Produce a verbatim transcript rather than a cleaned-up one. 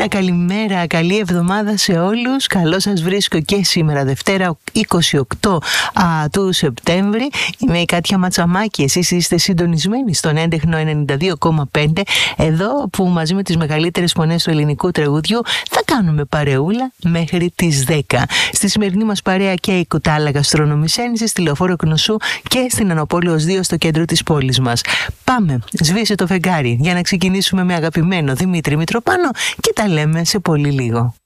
Καλημέρα, καλημέρα, καλή εβδομάδα σε όλους. Καλό σας βρίσκω και σήμερα Δευτέρα είκοσι οκτώ α, του Σεπτέμβρη. Είμαι η Κάτια Ματσαμάκη, εσείς είστε συντονισμένοι στον έντεχνο ενενήντα δύο κόμμα πέντε, εδώ που μαζί με τις μεγαλύτερες φωνές του ελληνικού τραγουδιού θα κάνουμε παρεούλα μέχρι τις δέκα. Στη σημερινή μας παρέα και η Κουτάλα Γαστρονομισένηση, στη Λεωφόρο Κνωσού και στην Ανοπόλεως δύο στο κέντρο της πόλης μας. Πάμε, σβήσε το φεγγάρι για να ξεκινήσουμε με αγαπημένο Δημήτρη Μητροπάνο και τα λέμε σε πολύ λίγο.